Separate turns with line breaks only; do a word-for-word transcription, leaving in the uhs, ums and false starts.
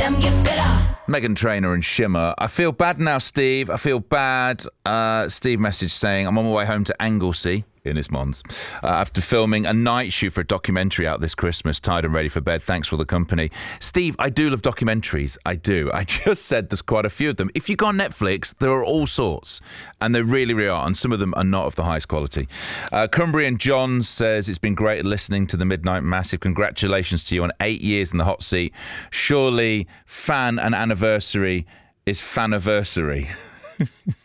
them get better.
Meghan Trainor and Shimmer. I feel bad now, Steve. I feel bad. Uh, Steve messaged saying, I'm on my way home to Anglesey, in his Mons, uh, after filming a night shoot for a documentary out this Christmas. Tired and ready for bed. Thanks for the company. Steve, I do love documentaries. I do. I just said there's quite a few of them. If you go on Netflix, there are all sorts. And they really, really are. And some of them are not of the highest quality. Uh, Cumbrian John says, it's been great listening to the Midnight Massive. Congratulations to you on eight years in the hot seat. Surely fan and anniversary is faniversary.